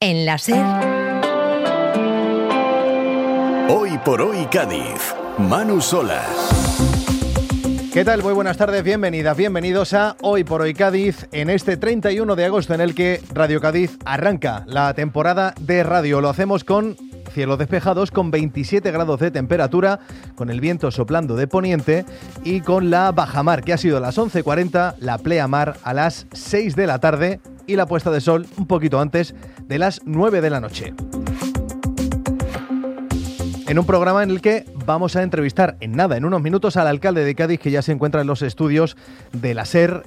En la SER. Hoy por hoy Cádiz. Manu Sola. ¿Qué tal? Muy buenas tardes, bienvenidas, bienvenidos a Hoy por Hoy Cádiz, en este 31 de agosto en el que Radio Cádiz arranca la temporada de radio. Lo hacemos con cielos despejados, con 27 grados de temperatura, con el viento soplando de poniente y con la bajamar, que ha sido a las 11:40, la pleamar a las 6 de la tarde y la puesta de sol un poquito antes de las 9 de la noche. En un programa en el que vamos a entrevistar en unos minutos al alcalde de Cádiz, que ya se encuentra en los estudios de la SER,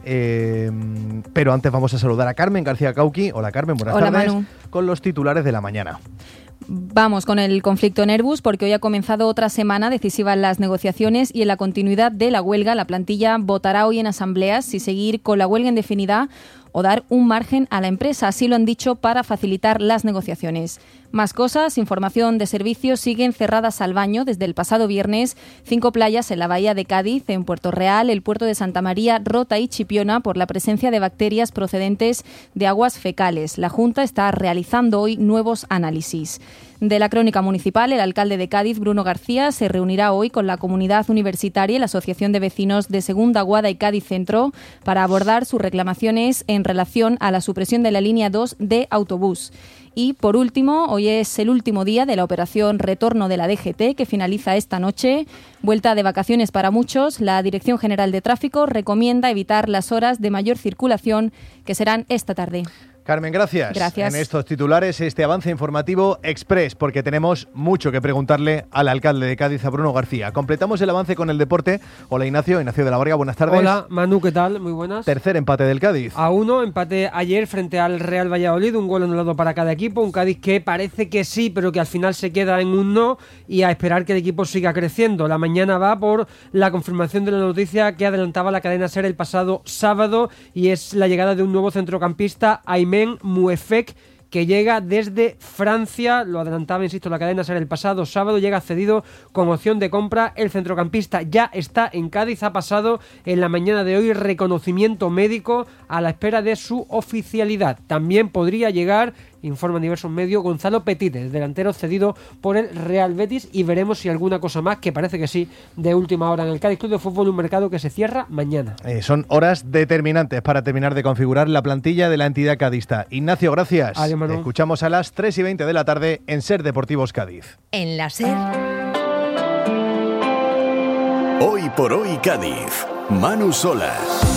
pero antes vamos a saludar a Carmen García Cauqui. Hola Carmen, buenas tardes. Manu. Con los titulares de la mañana. Vamos con el conflicto en Airbus, porque hoy ha comenzado otra semana decisiva en las negociaciones y en la continuidad de la huelga. La plantilla votará hoy en asambleas si seguir con la huelga indefinida o dar un margen a la empresa. Así lo han dicho para facilitar las negociaciones. Más cosas, información de servicios, siguen cerradas al baño desde el pasado viernes 5 playas en la bahía de Cádiz, en Puerto Real, el puerto de Santa María, Rota y Chipiona por la presencia de bacterias procedentes de aguas fecales. La Junta está realizando hoy nuevos análisis. De la crónica municipal, el alcalde de Cádiz, Bruno García, se reunirá hoy con la comunidad universitaria y la Asociación de Vecinos de Segunda Guada y Cádiz Centro para abordar sus reclamaciones en relación a la supresión de la línea 2 de autobús. Y, por último, hoy es el último día de la operación Retorno de la DGT, que finaliza esta noche. Vuelta de vacaciones para muchos. La Dirección General de Tráfico recomienda evitar las horas de mayor circulación, que serán esta tarde. Carmen, gracias. Gracias. En estos titulares, este avance informativo express, porque tenemos mucho que preguntarle al alcalde de Cádiz, a Bruno García. Completamos el avance con el deporte. Hola Ignacio de la Varga, buenas tardes. Hola Manu, ¿qué tal? Muy buenas. Tercer empate del Cádiz. 1-1, empate ayer frente al Real Valladolid, un gol anulado para cada equipo, un Cádiz que parece que sí, pero que al final se queda en un no, y a esperar que el equipo siga creciendo. La mañana va por la confirmación de la noticia que adelantaba la cadena SER el pasado sábado, y es la llegada de un nuevo centrocampista, Aymen Mouefek, que llega desde Francia. Lo adelantaba, insisto, la cadena SER el pasado sábado. Llega cedido con opción de compra. El centrocampista ya está en Cádiz. Ha pasado en la mañana de hoy reconocimiento médico a la espera de su oficialidad. También podría llegar, informan diversos medios, Gonzalo Petite, delantero cedido por el Real Betis, y veremos si alguna cosa más, que parece que sí, de última hora en el Cádiz Club de Fútbol, un mercado que se cierra mañana. Son horas determinantes para terminar de configurar la plantilla de la entidad cadista. Ignacio, gracias. Adiós, Manu. Escuchamos a las 3:20 de la tarde en SER Deportivos Cádiz. En la SER. Hoy por hoy Cádiz. Manu Sola.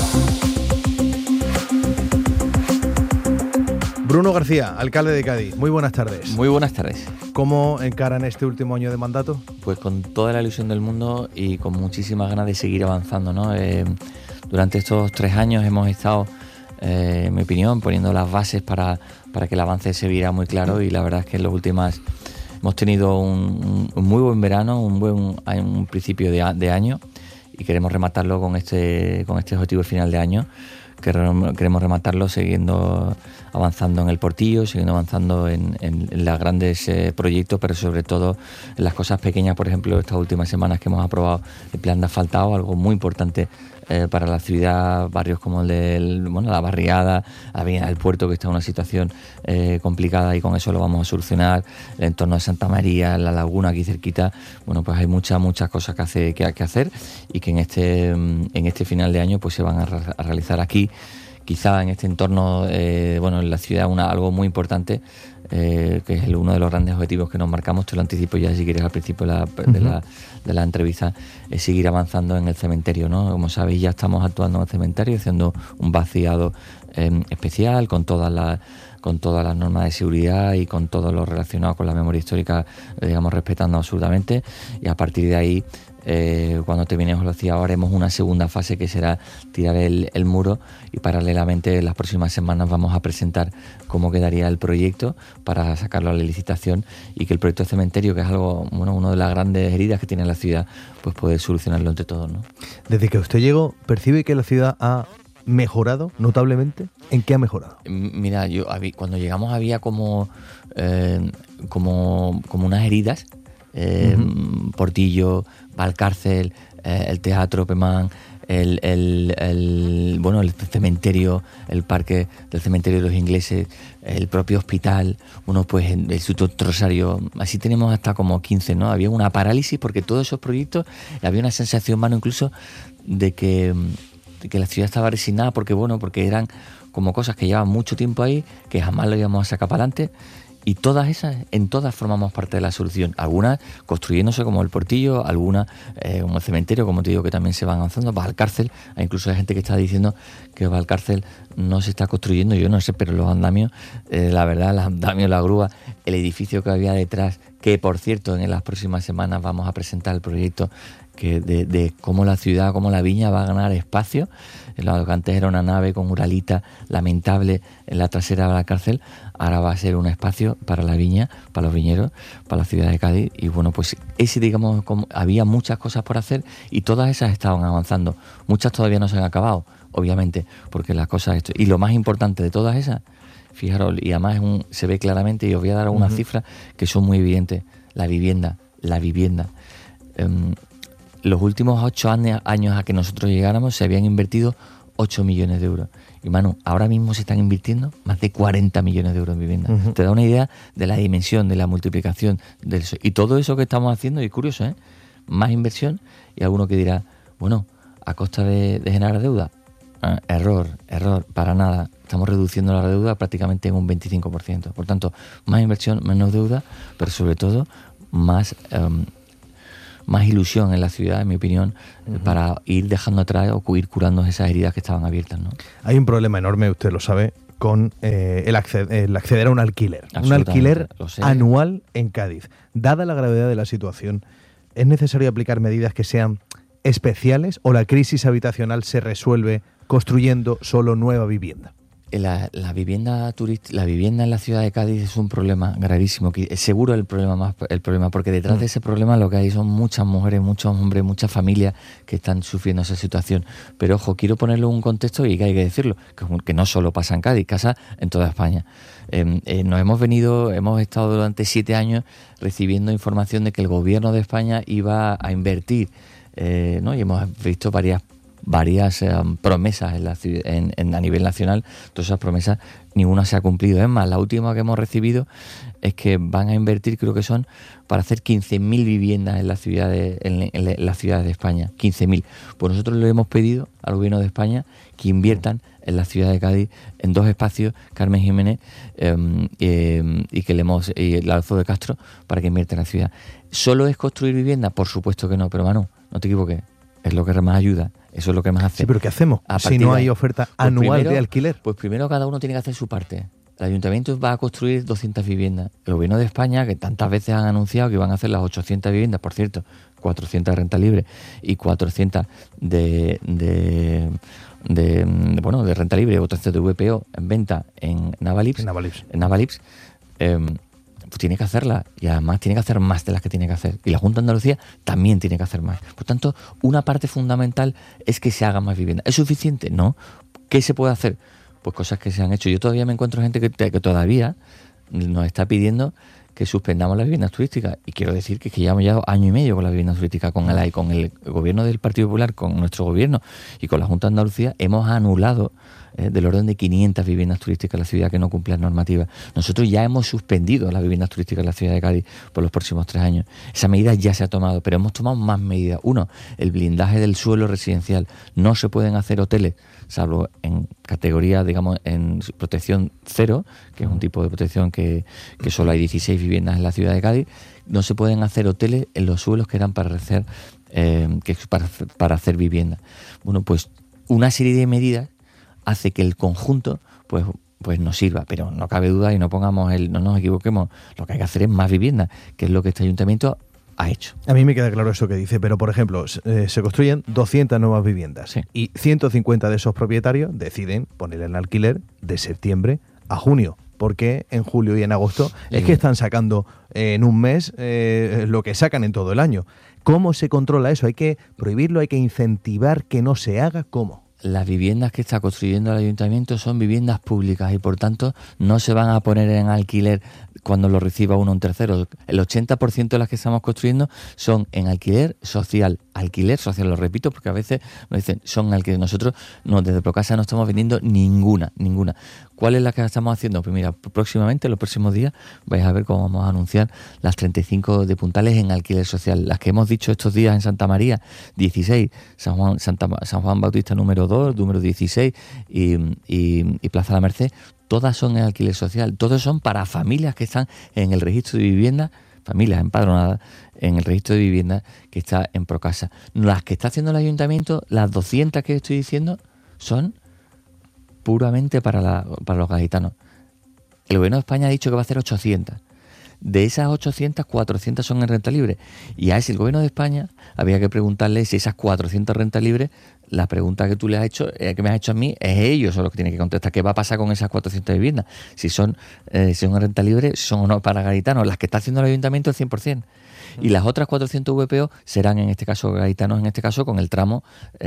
Bruno García, alcalde de Cádiz, muy buenas tardes. Muy buenas tardes. ¿Cómo encaran este último año de mandato? Pues con toda la ilusión del mundo y con muchísimas ganas de seguir avanzando, ¿no? Durante estos 3 años hemos estado, en mi opinión, poniendo las bases para que el avance se viera muy claro, y la verdad es que en las últimas hemos tenido un muy buen verano, un principio de año, y queremos rematarlo con este objetivo final de año. Queremos rematarlo siguiendo avanzando en el Portillo, siguiendo avanzando en los grandes proyectos, pero sobre todo en las cosas pequeñas. Por ejemplo, estas últimas semanas que hemos aprobado el plan de asfaltado, algo muy importante para la ciudad, barrios como el de la Barriada, la Avenida del Puerto, que está en una situación complicada, y con eso lo vamos a solucionar. El entorno de Santa María, la laguna aquí cerquita. Bueno, pues hay muchas cosas que hacer, y que en este final de año pues se van a realizar aquí. Quizá en este entorno, en la ciudad, algo muy importante, que es uno de los grandes objetivos que nos marcamos. Te lo anticipo ya, si quieres, al principio de la entrevista, es seguir avanzando en el cementerio, ¿no? Como sabéis, ya estamos actuando en el cementerio, haciendo un vaciado especial con todas las normas de seguridad y con todo lo relacionado con la memoria histórica, digamos, respetando absolutamente. Y a partir de ahí, cuando terminemos los vaciados, haremos una segunda fase, que será tirar el muro, y paralelamente en las próximas semanas vamos a presentar cómo quedaría el proyecto para sacarlo a la licitación, y que el proyecto de cementerio, que es algo, una de las grandes heridas que tiene la ciudad, pues poder solucionarlo entre todos, ¿no? Desde que usted llegó, ¿percibe que la ciudad ha mejorado notablemente? ¿En qué ha mejorado? Mira, cuando llegamos había como unas heridas, Portillo, Valcárcel, el Teatro Pemán, bueno, el cementerio, el parque del cementerio de los ingleses, el propio hospital, bueno, pues el Instituto Rosario, así tenemos hasta como 15, ¿no? Había una parálisis porque todos esos proyectos, había una sensación, mano, incluso de que la ciudad estaba resignada porque eran como cosas que llevaban mucho tiempo ahí, que jamás lo íbamos a sacar para adelante. Y todas esas, en todas formamos parte de la solución. Algunas construyéndose como el Portillo, algunas como el cementerio, como te digo, que también se van avanzando. Valcárcel, incluso hay gente que está diciendo que Valcárcel no se está construyendo, yo no sé, pero los andamios, la verdad, los andamios, la grúa, el edificio que había detrás, que por cierto en las próximas semanas vamos a presentar el proyecto de cómo la ciudad, cómo la viña va a ganar espacio. Lo que antes era una nave con uralita lamentable en la trasera de la cárcel, ahora va a ser un espacio para la viña, para los viñeros, para la ciudad de Cádiz. Y bueno, pues digamos, había muchas cosas por hacer y todas esas estaban avanzando. Muchas todavía no se han acabado, obviamente, porque las cosas... Y lo más importante de todas esas, fijaros, y además se ve claramente, y os voy a dar algunas cifras que son muy evidentes. La vivienda. Los últimos 8 años a que nosotros llegáramos se habían invertido 8 millones de euros. Y Manu, ahora mismo se están invirtiendo más de 40 millones de euros en vivienda. Te da una idea de la dimensión, de la multiplicación. Y todo eso que estamos haciendo, y es curioso, ¿eh? Más inversión, y alguno que dirá, bueno, a costa de generar deuda. Error, para nada. Estamos reduciendo la deuda prácticamente en un 25%. Por tanto, más inversión, menos deuda, pero sobre todo más ilusión en la ciudad, en mi opinión, para ir dejando atrás o ir curando esas heridas que estaban abiertas, ¿no? Hay un problema enorme, usted lo sabe, con el acceder a un alquiler. Un alquiler anual en Cádiz. Dada la gravedad de la situación, ¿es necesario aplicar medidas que sean especiales o la crisis habitacional se resuelve construyendo solo nueva vivienda? La vivienda en la ciudad de Cádiz es un problema gravísimo, es seguro el problema, porque detrás de ese problema lo que hay son muchas mujeres, muchos hombres, muchas familias que están sufriendo esa situación. Pero ojo, quiero ponerlo en un contexto y que hay que decirlo, que no solo pasa en Cádiz, pasa en toda España. Hemos estado durante 7 años recibiendo información de que el gobierno de España iba a invertir, ¿no? Y hemos visto varias promesas a nivel nacional. Todas esas promesas, ninguna se ha cumplido. Es más, la última que hemos recibido es que van a invertir, creo que son para hacer 15.000 viviendas en las ciudades de España. 15.000. Pues nosotros le hemos pedido al gobierno de España que inviertan en la ciudad de Cádiz en 2 espacios, Carmen Jiménez y el Alzo de Castro, para que inviertan en la ciudad. ¿Solo es construir vivienda? Por supuesto que no, pero Manu, no te equivoques. Es lo que más ayuda, eso es lo que más hace. Sí, pero ¿qué hacemos si no hay oferta anual de alquiler? Pues primero cada uno tiene que hacer su parte. El ayuntamiento va a construir 200 viviendas. El gobierno de España, que tantas veces han anunciado que van a hacer las 800 viviendas, por cierto, 400 de renta libre y 400 de renta libre, o 300 de VPO en venta en Navalips. Pues tiene que hacerla, y además tiene que hacer más de las que tiene que hacer, y la Junta de Andalucía también tiene que hacer más. Por tanto, una parte fundamental es que se haga más vivienda. ¿Es suficiente? No. ¿Qué se puede hacer? Pues cosas que se han hecho. Yo todavía me encuentro gente que todavía nos está pidiendo que suspendamos las viviendas turísticas, y quiero decir que llevamos ya 1 año y medio con las viviendas turísticas, con el gobierno del Partido Popular, con nuestro gobierno y con la Junta de Andalucía hemos anulado del orden de 500 viviendas turísticas en la ciudad que no cumplen normativas. Nosotros ya hemos suspendido las viviendas turísticas en la ciudad de Cádiz por los próximos 3 años. Esa medida ya se ha tomado, pero hemos tomado más medidas. 1, el blindaje del suelo residencial. No se pueden hacer hoteles, salvo en categoría, digamos, en protección 0, que es un tipo de protección que solo hay 16 viviendas en la ciudad de Cádiz. No se pueden hacer hoteles en los suelos que eran para hacer vivienda. Bueno, pues una serie de medidas hace que el conjunto pues nos sirva, pero no cabe duda y no nos equivoquemos, lo que hay que hacer es más vivienda, que es lo que este ayuntamiento ha hecho. A mí me queda claro eso que dice, pero por ejemplo, se construyen 200 nuevas viviendas, sí, y 150 de esos propietarios deciden poner en alquiler de septiembre a junio, porque en julio y en agosto es que están sacando en un mes lo que sacan en todo el año. ¿Cómo se controla eso? ¿Hay que prohibirlo? ¿Hay que incentivar que no se haga? ¿Cómo? las viviendas que está construyendo el ayuntamiento son viviendas públicas y por tanto no se van a poner en alquiler cuando lo reciba un tercero. El 80% de las que estamos construyendo son en alquiler social, lo repito porque a veces nos dicen son alquiler. Nosotros desde Procasa no estamos vendiendo ninguna. ¿Cuál es la que estamos haciendo? Pues mira, próximamente, los próximos días, vais a ver cómo vamos a anunciar las 35 de Puntales en alquiler social. Las que hemos dicho estos días en Santa María, 16, San Juan Bautista número 2, número 16 y Plaza La Merced, todas son en alquiler social. Todos son para familias que están en el registro de vivienda, familias empadronadas en el registro de vivienda que está en Procasa. Las que está haciendo el ayuntamiento, las 200 que estoy diciendo, son puramente para los gaditanos. El gobierno de España ha dicho que va a hacer 800. De esas 800, 400 son en renta libre. Y a ese el gobierno de España había que preguntarle si esas 400 rentas libres, la pregunta que tú le has hecho, que me has hecho a mí, es ellos son los que tienen que contestar. ¿Qué va a pasar con esas 400 viviendas? Si son en renta libre, son o no para gaditanos. Las que está haciendo el ayuntamiento, el 100%. Y las otras 400 VPO serán en este caso gaditanos, en este caso con el tramo,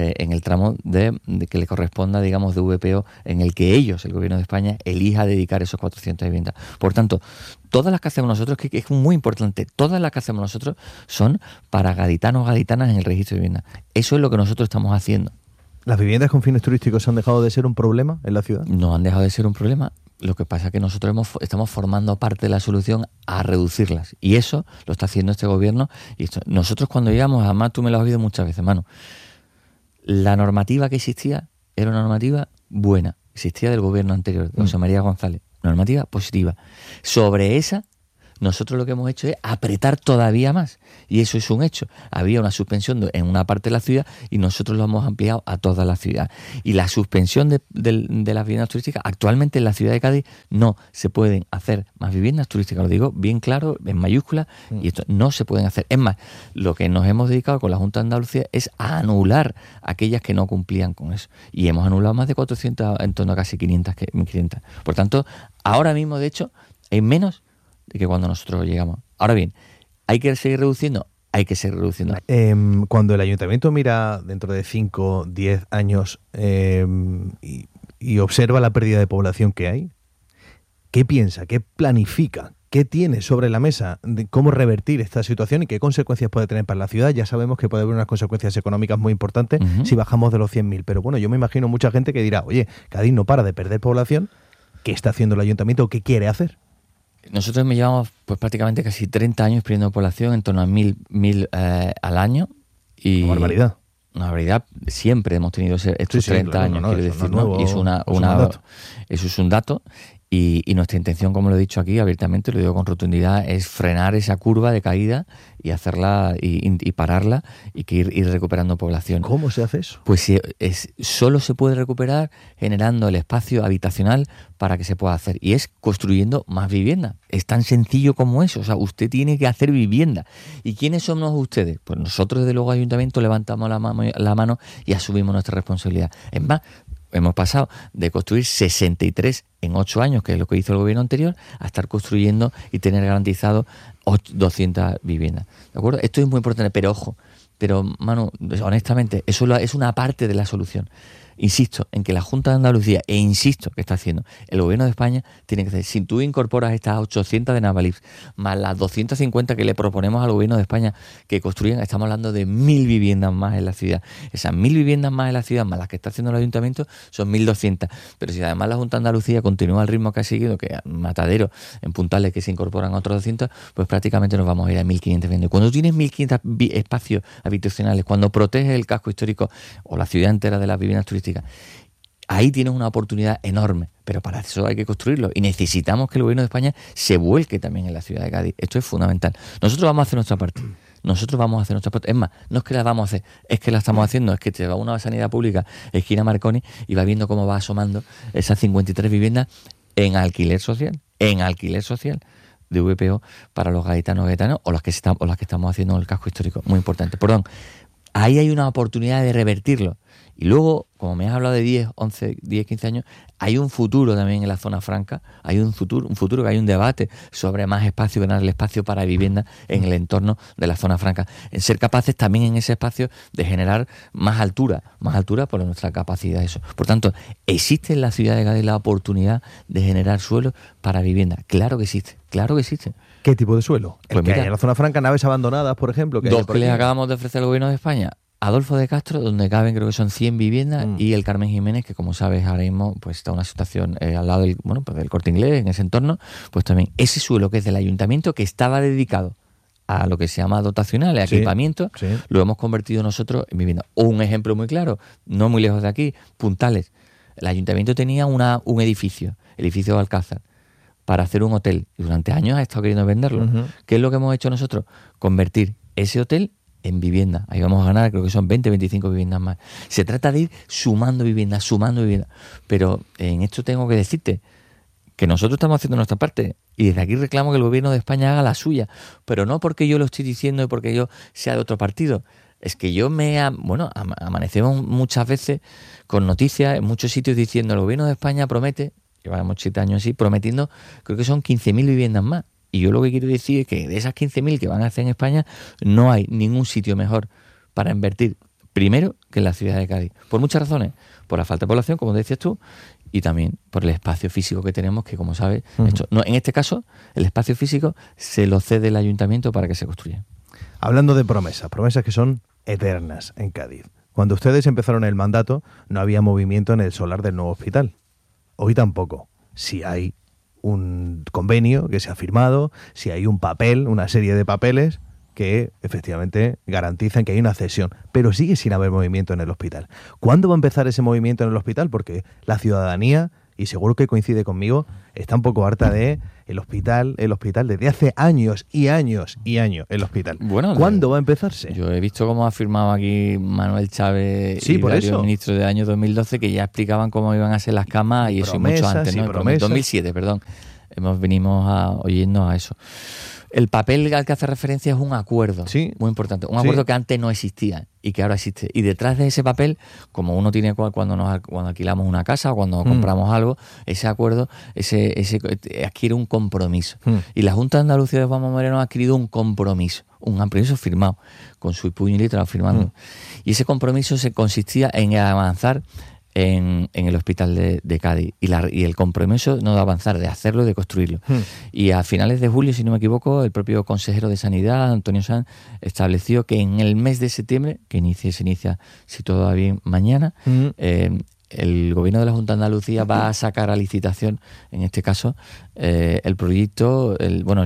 de que le corresponda, digamos, de VPO en el que ellos, el gobierno de España, elija dedicar esos 400 viviendas. Por tanto, todas las que hacemos nosotros, que es muy importante, todas las que hacemos nosotros son para gaditanos, gaditanas en el registro de vivienda. Eso es lo que nosotros estamos haciendo. ¿Las viviendas con fines turísticos han dejado de ser un problema en la ciudad? No han dejado de ser un problema. Lo que pasa es que nosotros estamos formando parte de la solución a reducirlas. Y eso lo está haciendo este gobierno. Y nosotros cuando llegamos, además tú me lo has oído muchas veces, Manu, la normativa que existía era una normativa buena. Existía del gobierno anterior, de José María González. Normativa positiva. Sobre esa, nosotros lo que hemos hecho es apretar todavía más. Y eso es un hecho. Había una suspensión en una parte de la ciudad y nosotros lo hemos ampliado a toda la ciudad. Y la suspensión de las viviendas turísticas, actualmente en la ciudad de Cádiz no se pueden hacer más viviendas turísticas. Lo digo bien claro, en mayúsculas, y esto no se pueden hacer. Es más, lo que nos hemos dedicado con la Junta de Andalucía es a anular aquellas que no cumplían con eso. Y hemos anulado más de 400, en torno a casi 500. Por tanto, ahora mismo, de hecho, hay menos de que cuando nosotros llegamos. Ahora bien, ¿hay que seguir reduciendo? Hay que seguir reduciendo. Cuando el ayuntamiento mira dentro de 5, 10 años y observa la pérdida de población que hay, ¿qué piensa? ¿Qué planifica? ¿Qué tiene sobre la mesa de cómo revertir esta situación y qué consecuencias puede tener para la ciudad? Ya sabemos que puede haber unas consecuencias económicas muy importantes si bajamos de los 100.000. Pero bueno, yo me imagino mucha gente que dirá, oye, Cádiz no para de perder población. ¿Qué está haciendo el ayuntamiento? ¿Qué quiere hacer? Nosotros llevamos pues prácticamente casi 30 años perdiendo población, en torno a 1.000 al año. Y una barbaridad. Una barbaridad. Siempre hemos tenido estos 30 años, quiero decir, ¿no? Y eso es un dato. Y nuestra intención, como lo he dicho aquí abiertamente, lo digo con rotundidad, es frenar esa curva de caída y hacerla y pararla y que ir recuperando población. ¿Cómo se hace eso? Pues solo se puede recuperar generando el espacio habitacional para que se pueda hacer. Y es construyendo más vivienda. Es tan sencillo como eso. O sea, usted tiene que hacer vivienda. ¿Y quiénes somos ustedes? Pues nosotros, desde luego, Ayuntamiento, levantamos la mano y asumimos nuestra responsabilidad. Es más, hemos pasado de construir 63 en 8 años, que es lo que hizo el gobierno anterior, a estar construyendo y tener garantizado 200 viviendas. ¿De acuerdo? Esto es muy importante, pero ojo, Manu, honestamente, eso es una parte de la solución. Insisto en que la Junta de Andalucía, insisto que está haciendo el gobierno de España, tiene que hacer, si tú incorporas estas 800 de Navalips más las 250 que le proponemos al gobierno de España que construyan, estamos hablando de 1.000 viviendas más en la ciudad. Esas 1.000 viviendas más en la ciudad, más las que está haciendo el ayuntamiento, son 1.200. Pero si además la Junta de Andalucía continúa el ritmo que ha seguido, que Matadero, en Puntales, que se incorporan otros 200, pues prácticamente nos vamos a ir a 1.500 viviendas. Cuando tienes 1.500 espacios habitacionales, cuando proteges el casco histórico o la ciudad entera de las viviendas turísticas, ahí tienes una oportunidad enorme, pero para eso hay que construirlo y necesitamos que el gobierno de España se vuelque también en la ciudad de Cádiz. Esto es fundamental. Nosotros vamos a hacer nuestra parte. Es más, no es que la vamos a hacer, es que la estamos haciendo. Es que te va a una sanidad pública esquina Marconi y va viendo cómo va asomando esas 53 viviendas en alquiler social de VPO para los gaditanos o las que estamos haciendo en el casco histórico. Muy importante. Ahí hay una oportunidad de revertirlo. Y luego, como me has hablado de 10, 15 años, hay un futuro también en la zona franca, hay un futuro que hay un debate sobre más espacio, ganar el espacio para vivienda en el entorno de la zona franca, en ser capaces también en ese espacio de generar más altura por nuestra capacidad de eso. Por tanto, ¿existe en la ciudad de Cádiz la oportunidad de generar suelo para vivienda? Claro que existe. ¿Qué tipo de suelo? Pues que mira, hay en la zona franca, naves abandonadas, por ejemplo. Dos que les acabamos de ofrecer al gobierno de España. Adolfo de Castro, donde caben creo que son 100 viviendas, y el Carmen Jiménez, que como sabes ahora mismo pues está en una situación al lado del, pues del Corte Inglés, en ese entorno, pues también ese suelo que es del ayuntamiento, que estaba dedicado a lo que se llama dotacional, equipamiento, lo hemos convertido nosotros en vivienda. O un ejemplo muy claro, no muy lejos de aquí, Puntales. El ayuntamiento tenía un edificio de Alcázar, para hacer un hotel, y durante años ha estado queriendo venderlo. ¿Qué es lo que hemos hecho nosotros? Convertir ese hotel en vivienda. Ahí vamos a ganar, creo que son 20, 25 viviendas más. Se trata de ir sumando viviendas. Pero en esto tengo que decirte que nosotros estamos haciendo nuestra parte, y desde aquí reclamo que el gobierno de España haga la suya, pero no porque yo lo estoy diciendo y porque yo sea de otro partido. Es que yo amanecemos muchas veces con noticias en muchos sitios diciendo el gobierno de España promete, llevamos 7 años así, prometiendo, creo que son 15.000 viviendas más. Y yo lo que quiero decir es que de esas 15.000 que van a hacer en España, no hay ningún sitio mejor para invertir, primero, que en la ciudad de Cádiz. Por muchas razones. Por la falta de población, como decías tú, y también por el espacio físico que tenemos, que como sabes, en este caso, el espacio físico se lo cede el ayuntamiento para que se construya. Hablando de promesas que son eternas en Cádiz. Cuando ustedes empezaron el mandato, no había movimiento en el solar del nuevo hospital. Hoy tampoco. Si hay un convenio que se ha firmado, si hay un papel, una serie de papeles que efectivamente garantizan que hay una cesión, pero sigue sin haber movimiento en el hospital. ¿Cuándo va a empezar ese movimiento en el hospital? Porque la ciudadanía, y seguro que coincide conmigo, está un poco harta de el hospital desde hace años y años y años, el hospital. Bueno, ¿cuándo va a empezarse? Yo he visto cómo ha firmado aquí Manuel Chávez y varios ministros del año 2012 que ya explicaban cómo iban a ser las camas, y eso mucho antes, ¿no? 2007, perdón. Venimos oyendo a eso. El papel al que hace referencia es un acuerdo, muy importante, un acuerdo que antes no existía y que ahora existe. Y detrás de ese papel, como uno tiene cuando alquilamos una casa o cuando compramos algo, ese acuerdo ese adquiere un compromiso. Y la Junta de Andalucía de Juan Moreno ha adquirido un compromiso firmado, con su puño y letra firmando. Y ese compromiso se consistía en avanzar en el hospital de Cádiz, y el compromiso no de avanzar, de hacerlo, de construirlo. Y a finales de julio, si no me equivoco, el propio consejero de Sanidad, Antonio Sanz, estableció que en el mes de septiembre, que se inicia, si todo va bien, mañana, el gobierno de la Junta de Andalucía va a sacar a licitación, en este caso, el proyecto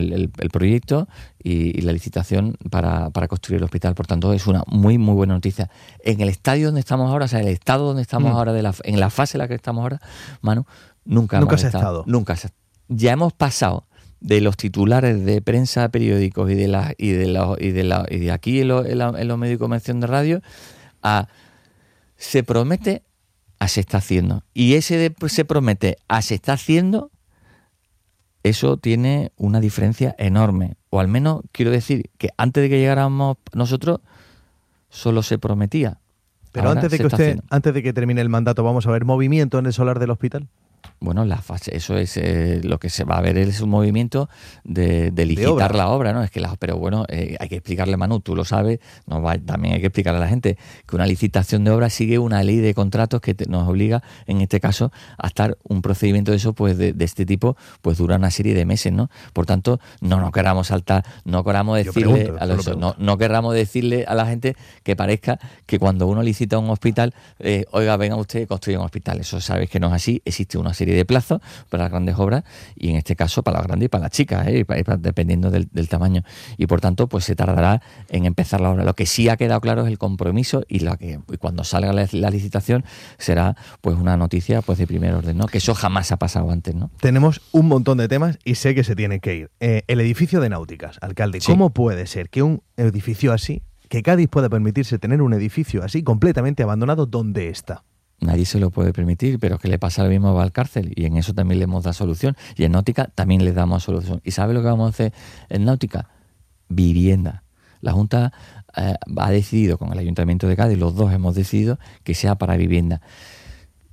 y la licitación para construir el hospital. Por tanto, es una muy, muy buena noticia. En el estadio donde estamos ahora, o sea, el estado donde estamos ahora, en la fase en la que estamos ahora, Manu, nunca se ha estado. Ya hemos pasado de los titulares de prensa, periódicos y de aquí en los medios de comunicación de radio, a se promete a se está haciendo. Y ese de se promete a se está haciendo, eso tiene una diferencia enorme. O al menos quiero decir que antes de que llegáramos nosotros, solo se prometía. Pero antes de que termine el mandato, ¿vamos a ver movimiento en el solar del hospital? Bueno, la fase, eso es lo que se va a ver, es un movimiento de licitar la obra, ¿no? Pero bueno, hay que explicarle, Manu, tú lo sabes, también hay que explicarle a la gente que una licitación de obra sigue una ley de contratos que nos obliga, en este caso, a estar un procedimiento de eso, pues de este tipo, pues dura una serie de meses, ¿no? Por tanto, no queramos saltar, no queramos decirle no querramos decirle a la gente que parezca que cuando uno licita un hospital, oiga, venga usted y construya un hospital. Eso sabes que no es así, existe una serie de plazos para las grandes obras, y en este caso para las grandes y para las chicas, dependiendo del tamaño, y por tanto pues se tardará en empezar la obra. Lo que sí ha quedado claro es el compromiso, y cuando salga la licitación será pues una noticia pues de primer orden, ¿no? Que eso jamás ha pasado antes, ¿no? Tenemos un montón de temas y sé que se tienen que ir. El edificio de Náuticas, alcalde, sí. ¿Cómo puede ser que un edificio así, que Cádiz pueda permitirse tener un edificio así completamente abandonado donde está? Nadie se lo puede permitir, pero que le pasa lo mismo a Valcárcel, y en eso también le hemos dado solución, y en Náutica también les damos solución. ¿Y sabe lo que vamos a hacer en Náutica? Vivienda. La Junta ha decidido, con el Ayuntamiento de Cádiz, los dos hemos decidido que sea para vivienda.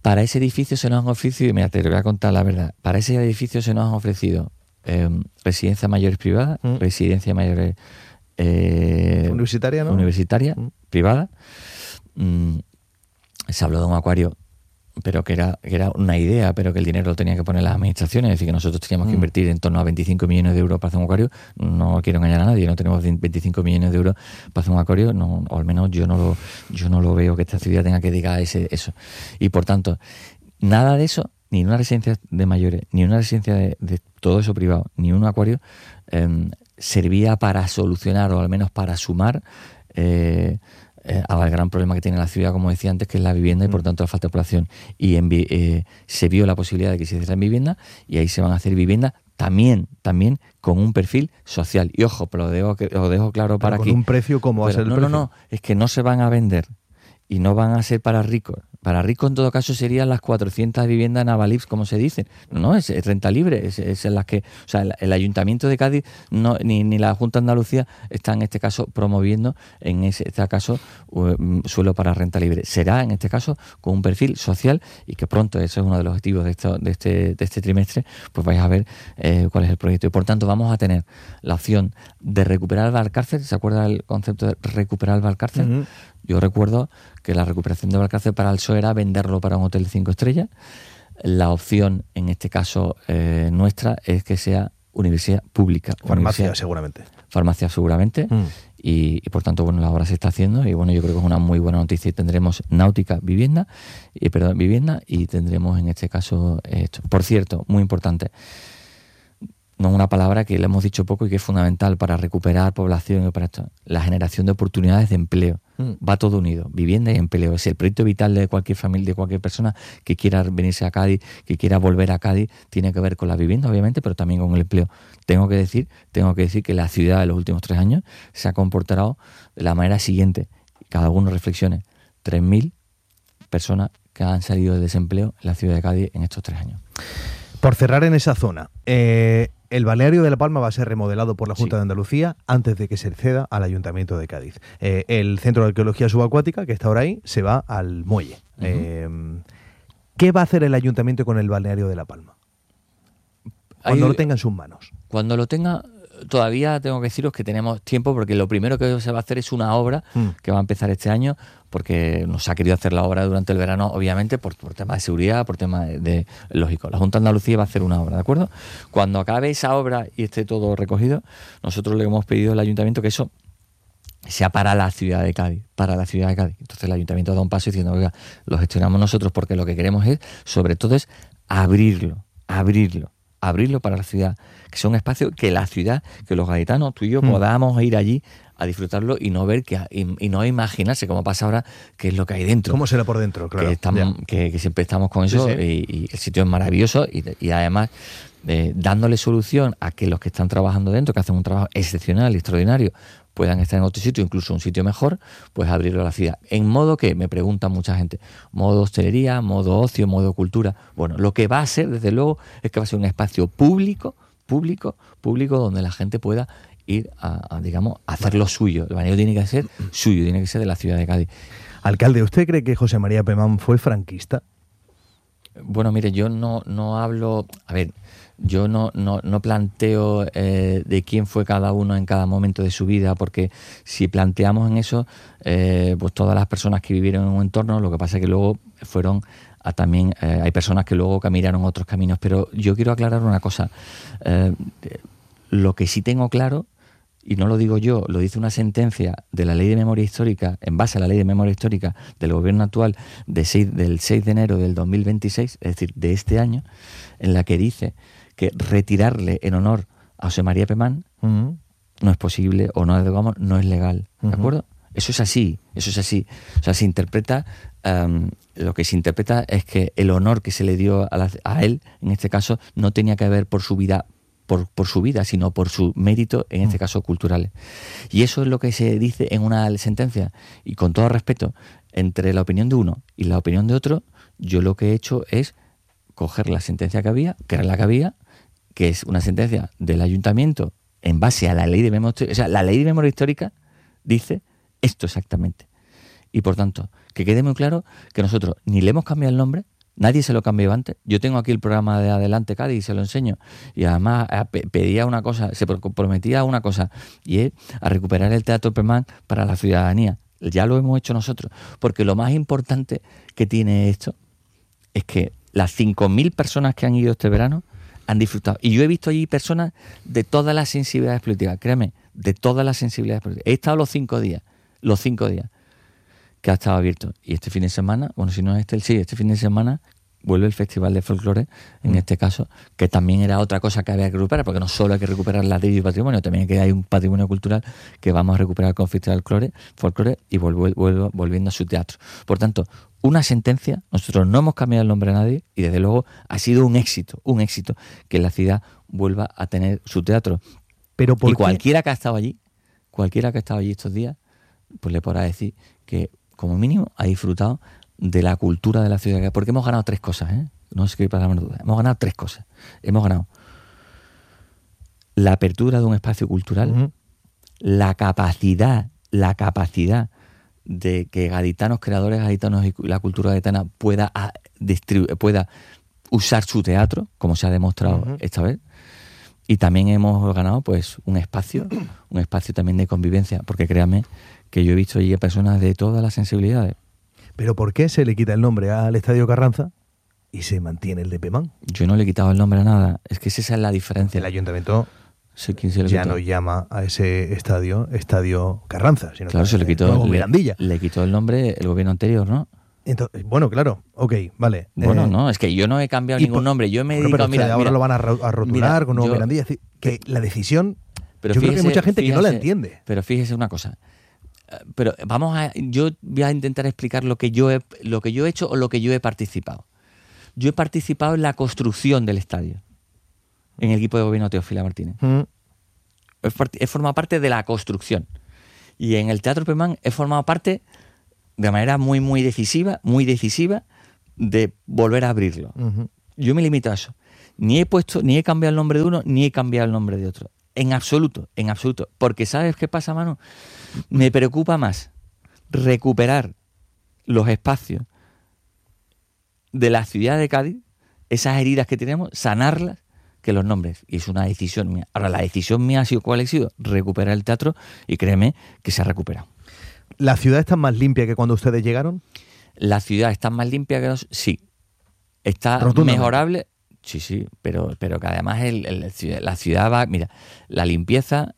Para ese edificio se nos han ofrecido, mira, te voy a contar la verdad, para ese edificio se nos han ofrecido residencias mayores privadas, residencias mayores universitaria, ¿no? Universitaria, privada. Se habló de un acuario, pero que era una idea, pero que el dinero lo tenían que poner las administraciones, es decir, que nosotros teníamos que invertir en torno a 25 millones de euros para hacer un acuario. No quiero engañar a nadie, no tenemos 25 millones de euros para hacer un acuario, no, o al menos yo no lo veo que esta ciudad tenga que dedicar eso. Y por tanto, nada de eso, ni una residencia de mayores, ni una residencia de todo eso privado, ni un acuario, servía para solucionar, o al menos para sumar al gran problema que tiene la ciudad, como decía antes, que es la vivienda y por tanto la falta de población. Y se vio la posibilidad de que se hicieran viviendas, y ahí se van a hacer viviendas también con un perfil social. Y ojo, pero lo dejo claro para aquí. ¿Con un precio cómo va a ser el precio? No, es que no se van a vender y no van a ser para ricos. Para ricos, en todo caso, serían las 400 viviendas Navalips, como se dicen. No, es renta libre. Es en las que, o sea, el Ayuntamiento de Cádiz ni la Junta de Andalucía está, en este caso, promoviendo, en este caso, suelo para renta libre. Será, en este caso, con un perfil social, y que pronto, ese es uno de los objetivos de este trimestre, pues vais a ver cuál es el proyecto. Y, por tanto, vamos a tener la opción de recuperar el Valcárcel. ¿Se acuerda el concepto de recuperar el Valcárcel? Yo recuerdo que la recuperación de Valcárcel para el PSOE era venderlo para un hotel de 5 estrellas. La opción, en este caso nuestra, es que sea universidad pública. Farmacia, seguramente. Farmacia, seguramente. Y por tanto, bueno, la obra se está haciendo, y bueno, yo creo que es una muy buena noticia. Y tendremos náutica, vivienda, y tendremos en este caso esto. Por cierto, muy importante, no es una palabra que le hemos dicho poco y que es fundamental para recuperar población y para esto: la generación de oportunidades de empleo. Va todo unido, vivienda y empleo. Es el proyecto vital de cualquier familia, de cualquier persona que quiera venirse a Cádiz, que quiera volver a Cádiz. Tiene que ver con la vivienda, obviamente, pero también con el empleo. Tengo que decir que la ciudad en los últimos 3 años se ha comportado de la manera siguiente. Cada uno reflexione: 3.000 personas que han salido de desempleo en la ciudad de Cádiz en estos 3 años. Por cerrar en esa zona, el balneario de La Palma va a ser remodelado por la Junta de Andalucía antes de que se ceda al Ayuntamiento de Cádiz. El Centro de Arqueología Subacuática, que está ahora ahí, se va al muelle. ¿Qué va a hacer el Ayuntamiento con el balneario de La Palma? Cuando lo tenga en sus manos. Cuando lo tenga, todavía tengo que deciros que tenemos tiempo, porque lo primero que se va a hacer es una obra que va a empezar este año, porque nos ha querido hacer la obra durante el verano, obviamente, por temas de seguridad, por temas de lógico. La Junta de Andalucía va a hacer una obra, ¿de acuerdo? Cuando acabe esa obra y esté todo recogido, nosotros le hemos pedido al Ayuntamiento que eso sea para la ciudad de Cádiz, Entonces el Ayuntamiento da un paso diciendo: oiga, lo gestionamos nosotros, porque lo que queremos es, sobre todo, es abrirlo para la ciudad, que sea un espacio que la ciudad, que los gaditanos, tú y yo, podamos ir allí a disfrutarlo y no ver y no imaginarse, como pasa ahora, qué es lo que hay dentro. ¿Cómo será por dentro? Claro. Que siempre estamos con eso. Y el sitio es maravilloso, y además dándole solución a que los que están trabajando dentro, que hacen un trabajo excepcional y extraordinario, puedan estar en otro sitio, incluso un sitio mejor, pues abrirlo a la ciudad. En modo que, me pregunta mucha gente, modo hostelería, modo ocio, modo cultura. Bueno, lo que va a ser, desde luego, es que va a ser un espacio público, donde la gente pueda ir a hacer lo suyo. El balneario tiene que ser suyo, tiene que ser de la ciudad de Cádiz. Alcalde, ¿usted cree que José María Pemán fue franquista? Bueno, mire, yo no hablo... A ver, yo no planteo de quién fue cada uno en cada momento de su vida, porque si planteamos en eso, pues todas las personas que vivieron en un entorno, lo que pasa es que luego fueron también... hay personas que luego caminaron otros caminos, pero yo quiero aclarar una cosa. Lo que sí tengo claro, y no lo digo yo, lo dice una sentencia de la Ley de Memoria Histórica, en base a la Ley de Memoria Histórica del Gobierno actual del 6 de enero del 2026, es decir, de este año, en la que dice que retirarle en honor a José María Pemán no es posible, o no es legal, ¿de acuerdo? Eso es así. O sea, se interpreta, lo que se interpreta es que el honor que se le dio a él, en este caso, no tenía que ver por su vida, por su vida, sino por su mérito, en este caso culturales. Y eso es lo que se dice en una sentencia. Y con todo respeto, entre la opinión de uno y la opinión de otro, yo lo que he hecho es coger la sentencia que había, que era la que había, que es una sentencia del Ayuntamiento en base a la Ley de Memoria Histórica. O sea, la Ley de Memoria Histórica dice esto exactamente. Y por tanto, que quede muy claro que nosotros ni le hemos cambiado el nombre, Nadie se lo cambió antes. Yo tengo aquí el programa de Adelante Cádiz y se lo enseño. Y además pedía una cosa, se prometía una cosa, y es a recuperar el Teatro Permán para la ciudadanía. Ya lo hemos hecho nosotros. Porque lo más importante que tiene esto es que las 5.000 personas que han ido este verano han disfrutado. Y yo he visto allí personas de todas las sensibilidades políticas. Créame, de todas las sensibilidades políticas. He estado los 5 días que ha estado abierto. Y este fin de semana, bueno, si no es este fin de semana vuelve el Festival de Folclore, en este caso, que también era otra cosa que había que recuperar, porque no solo hay que recuperar ladrillo y patrimonio, también hay un patrimonio cultural que vamos a recuperar con el Festival Folclore y volviendo a su teatro. Por tanto, una sentencia, nosotros no hemos cambiado el nombre a nadie y desde luego ha sido un éxito que la ciudad vuelva a tener su teatro. Pero y cualquiera que ha estado allí estos días, pues le podrá decir que como mínimo ha disfrutado de la cultura de la ciudad, porque hemos ganado 3 cosas, no sé qué para la menor duda. Hemos ganado 3 cosas. Hemos ganado la apertura de un espacio cultural, la capacidad de que gaditanos, creadores gaditanos y la cultura gaditana pueda usar su teatro, como se ha demostrado esta vez. Y también hemos ganado pues un espacio también de convivencia, porque créanme que yo he visto allí a personas de todas las sensibilidades. ¿Pero por qué se le quita el nombre al Estadio Carranza y se mantiene el de Pemán? Yo no le he quitado el nombre a nada, es que esa es la diferencia. El ayuntamiento ya no llama a ese Estadio Carranza, sino claro, se le quitó Mirandilla. Le quitó el nombre el gobierno anterior, ¿no? Entonces, bueno, claro, ok, vale. Bueno, no, es que yo no he cambiado ningún nombre, yo me he dedicado... Pero ahora lo van a rotular con Nuevo Mirandilla, es decir, que la decisión, pero yo creo que hay mucha gente que no la entiende. Pero fíjese una cosa, yo voy a intentar explicar lo que yo he hecho o lo que yo he participado. Yo he participado en la construcción del estadio, en el equipo de gobierno de Teófila Martínez. He formado parte de la construcción. Y en el Teatro Permán he formado parte de manera muy, muy decisiva de volver a abrirlo. Yo me limito a eso. Ni he cambiado el nombre de uno, ni he cambiado el nombre de otro. En absoluto. Porque ¿sabes qué pasa, Manu? Me preocupa más recuperar los espacios de la ciudad de Cádiz, esas heridas que tenemos, sanarlas, que los nombres. Y es una decisión mía. Ahora, la decisión mía ¿cuál ha sido? Recuperar el teatro, y créeme que se ha recuperado. ¿La ciudad está más limpia que cuando ustedes llegaron? La ciudad está más limpia que sí. Está mejorable, sí, pero que además la ciudad va... Mira, la limpieza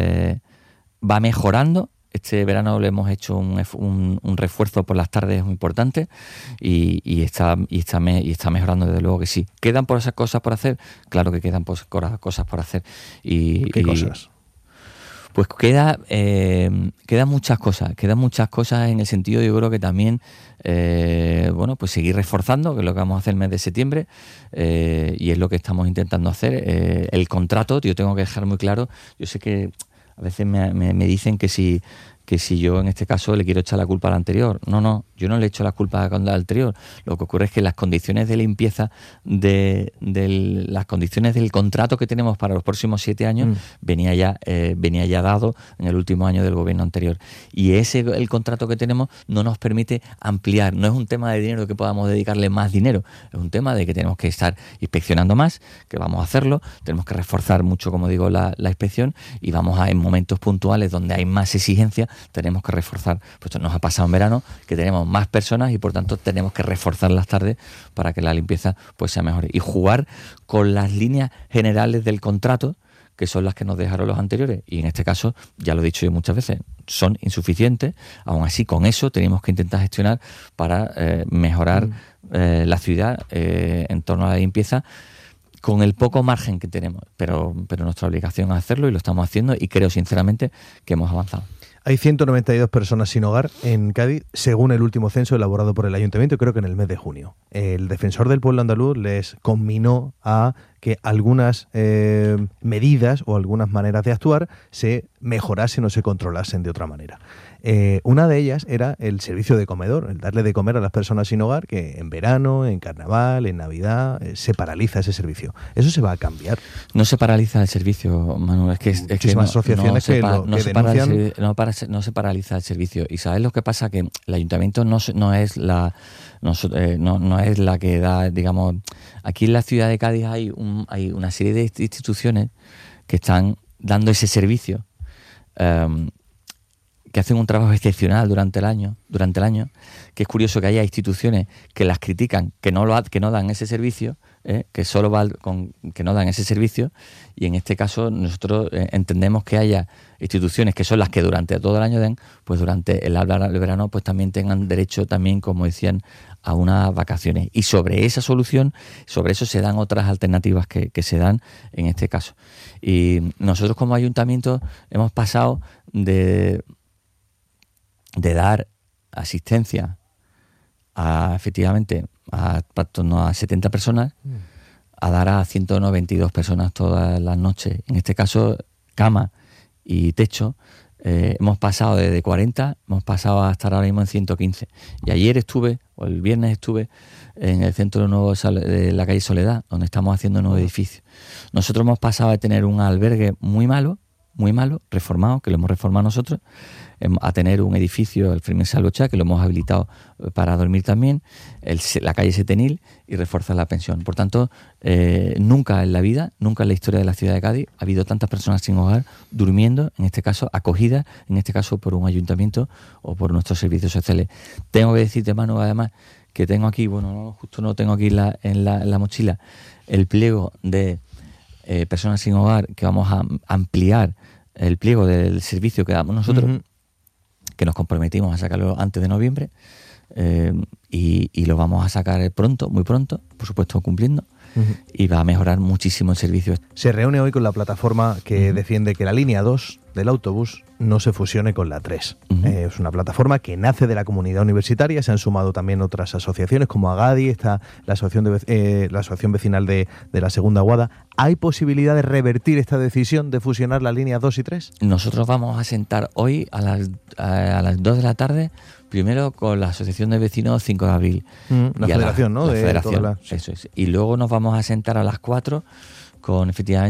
va mejorando. Este verano le hemos hecho un refuerzo por las tardes muy importante y está mejorando, desde luego que sí. ¿Quedan por esas cosas por hacer? Claro que quedan cosas por hacer. ¿Qué cosas? Pues quedan muchas cosas en el sentido, yo creo que también pues seguir reforzando, que es lo que vamos a hacer el mes de septiembre, y es lo que estamos intentando hacer. El contrato, yo tengo que dejar muy claro, yo sé que a veces me dicen que si yo en este caso le quiero echar la culpa al anterior. No, yo no le echo la culpa al anterior. Lo que ocurre es que las condiciones de limpieza las condiciones del contrato que tenemos para los próximos 7 años venía ya dado en el último año del gobierno anterior. Y el contrato que tenemos no nos permite ampliar. No es un tema de dinero que podamos dedicarle más dinero. Es un tema de que tenemos que estar inspeccionando más, que vamos a hacerlo. Tenemos que reforzar mucho, como digo, la inspección, y vamos en momentos puntuales donde hay más exigencia, tenemos que reforzar. Pues esto nos ha pasado en verano, que tenemos más personas y por tanto tenemos que reforzar las tardes para que la limpieza pues sea mejor. Y jugar con las líneas generales del contrato, que son las que nos dejaron los anteriores. Y en este caso, ya lo he dicho yo muchas veces, son insuficientes. Aún así, con eso tenemos que intentar gestionar para mejorar la ciudad en torno a la limpieza, con el poco margen que tenemos. Pero nuestra obligación es hacerlo y lo estamos haciendo, y creo sinceramente que hemos avanzado. Hay 192 personas sin hogar en Cádiz, según el último censo elaborado por el Ayuntamiento, creo que en el mes de junio. El defensor del pueblo andaluz les conminó a que algunas medidas o algunas maneras de actuar se mejorasen o se controlasen de otra manera. Una de ellas era el servicio de comedor, el darle de comer a las personas sin hogar, que en verano, en carnaval, en Navidad, se paraliza ese servicio. ¿Eso se va a cambiar? No se paraliza el servicio, Manu. Es que muchísimas asociaciones que denuncian... No se paraliza el servicio. ¿Y sabes lo que pasa? Que el ayuntamiento no es la que da, digamos... Aquí en la ciudad de Cádiz hay una serie de instituciones que están dando ese servicio, que hacen un trabajo excepcional durante el año, que es curioso que haya instituciones que las critican, que no dan ese servicio, que no dan ese servicio, y en este caso nosotros entendemos que haya instituciones que son las que durante todo el año den, pues durante el verano pues también tengan derecho también, como decían, a unas vacaciones. Y sobre esa solución, sobre eso se dan otras alternativas que se dan en este caso. Y nosotros como ayuntamiento hemos pasado de dar asistencia efectivamente a 70 personas, a dar a 192 personas todas las noches. En este caso, cama y techo. Hemos pasado desde 40, hemos pasado a estar ahora mismo en 115. Y ayer el viernes estuve en el centro nuevo de la calle Soledad, donde estamos haciendo un nuevo edificio. Nosotros hemos pasado de tener un albergue muy malo, reformado, que lo hemos reformado nosotros, a tener un edificio, el Fermín Salvochá, que lo hemos habilitado para dormir también, la calle Setenil, y reforzar la pensión. Por tanto, nunca en la vida, nunca en la historia de la ciudad de Cádiz ha habido tantas personas sin hogar durmiendo, en este caso acogidas, en este caso por un ayuntamiento o por nuestros servicios sociales. Tengo que decirte, Manu, además, que tengo aquí, justo no tengo aquí en la mochila, el pliego de personas sin hogar, que vamos a ampliar el pliego del servicio que damos nosotros, que nos comprometimos a sacarlo antes de noviembre, y lo vamos a sacar pronto, muy pronto, por supuesto cumpliendo, y va a mejorar muchísimo el servicio. Se reúne hoy con la plataforma que defiende que la línea 2 del autobús no se fusione con la 3. Es una plataforma que nace de la comunidad universitaria, se han sumado también otras asociaciones como Agadi, está la asociación vecinal de la Segunda Guada. ¿Hay posibilidad de revertir esta decisión de fusionar las líneas 2 y 3? Nosotros vamos a sentar hoy a las 2 de la tarde, primero con la Asociación de Vecinos 5 de Abril. La federación, ¿no? La federación, toda eso es. Y luego nos vamos a sentar a las 4 con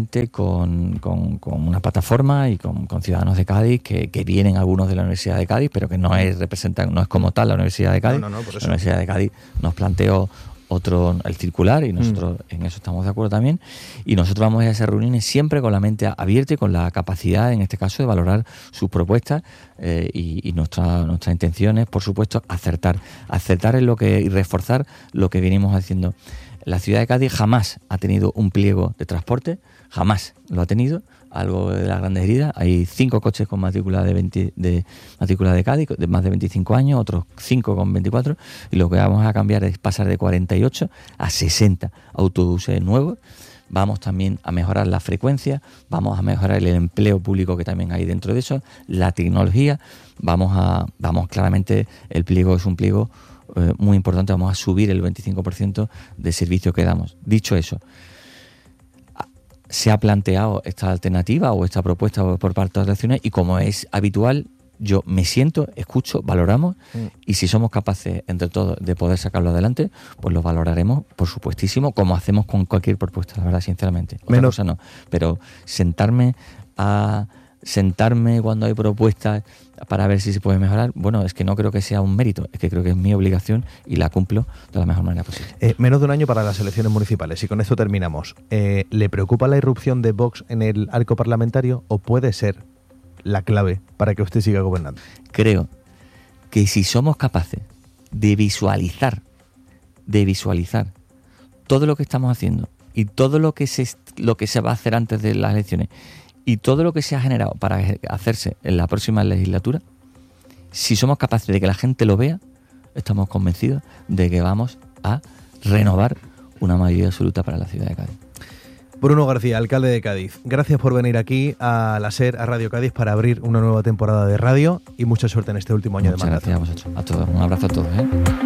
una plataforma y con ciudadanos de Cádiz que vienen algunos de la Universidad de Cádiz, pero que no es como tal la Universidad de Cádiz. Por eso. La Universidad de Cádiz nos planteó el circular, y nosotros en eso estamos de acuerdo también, y nosotros vamos a esas reuniones siempre con la mente abierta y con la capacidad, en este caso, de valorar sus propuestas, y nuestra intención es, por supuesto, acertar y reforzar lo que venimos haciendo. La ciudad de Cádiz jamás ha tenido un pliego de transporte, jamás lo ha tenido, algo de las grandes heridas. Hay 5 coches con matrícula de matrícula de Cádiz, de más de 25 años, otros 5 con 24, y lo que vamos a cambiar es pasar de 48 a 60 autobuses nuevos. Vamos también a mejorar la frecuencia, vamos a mejorar el empleo público que también hay dentro de eso, la tecnología, vamos claramente, el pliego es un pliego muy importante, vamos a subir el 25% de servicio que damos. Dicho eso, se ha planteado esta alternativa o esta propuesta por parte de las acciones, y como es habitual, yo me siento, escucho, valoramos, y si somos capaces entre todos de poder sacarlo adelante, pues lo valoraremos, por supuestísimo, como hacemos con cualquier propuesta, la verdad, sinceramente. Otra cosa no, pero sentarme cuando hay propuestas para ver si se puede mejorar, bueno, es que no creo que sea un mérito, es que creo que es mi obligación y la cumplo de la mejor manera posible. Menos de un año para las elecciones municipales, y con esto terminamos. ¿Le preocupa la irrupción de Vox en el arco parlamentario, o puede ser la clave para que usted siga gobernando? Creo que si somos capaces de visualizar todo lo que estamos haciendo y todo lo que se va a hacer antes de las elecciones y todo lo que se ha generado para hacerse en la próxima legislatura, si somos capaces de que la gente lo vea, estamos convencidos de que vamos a renovar una mayoría absoluta para la ciudad de Cádiz. Bruno García, alcalde de Cádiz, gracias por venir aquí a la SER, a Radio Cádiz, para abrir una nueva temporada de radio, y mucha suerte en este último año de mandato. Muchas gracias a vosotros, a todos. Un abrazo a todos.